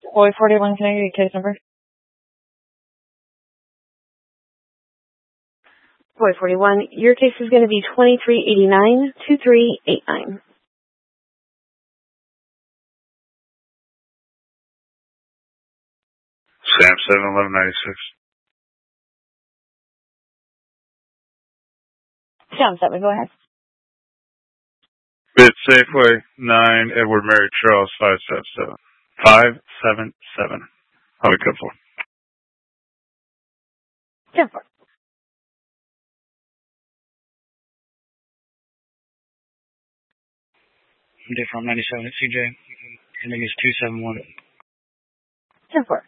Boy 41, can I get your case number? Boy 41, your case is going to be 2389-2389. Sam 71196. Sam 7, go ahead. Bit Safeway 9 Edward Mary Charles 577. 577. How we come for? 10-4. I'm from 97 at CJ. I think it's 271. 10-4.